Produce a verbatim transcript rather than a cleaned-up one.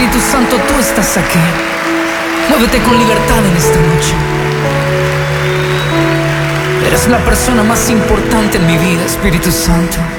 Espíritu Santo, tú estás aquí. Muévete con libertad en esta noche. Eres la persona más importante en mi vida, Espíritu Santo.